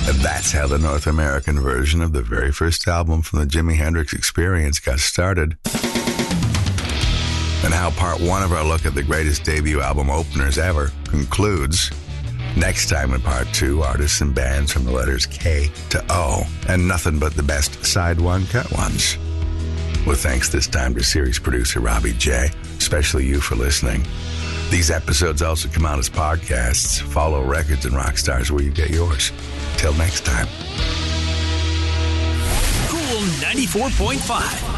And that's how the North American version of the very first album from the Jimi Hendrix Experience got started. And how part one of our look at the greatest debut album openers ever concludes. Next time in part two, artists and bands from the letters K to O, and nothing but the best side one cut ones. With thanks this time to series producer Robbie J, especially you for listening. These episodes also come out as podcasts. Follow Records and Rockstars where you get yours. Till next time. Cool 94.5.